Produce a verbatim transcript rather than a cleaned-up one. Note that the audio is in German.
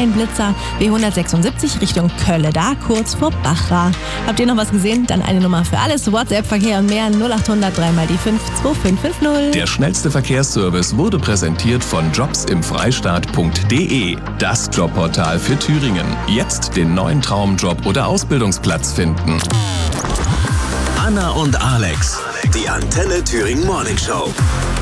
ein Blitzer. B hundertsechsundsiebzig Richtung Kölle, da kurz vor Bachra. Habt ihr noch was gesehen? Dann eine Nummer für alles. WhatsApp-Verkehr und mehr null acht hundert drei mal die fünf zwei fünf fünf null. Der schnellste Verkehrsservice wurde präsentiert von jobs im freistaat punkt de. Das Jobportal für Thüringen. Jetzt den neuen Traumjob oder Ausbildungsplatz finden. Anna und Alex, die Antenne Thüringen Morning Show.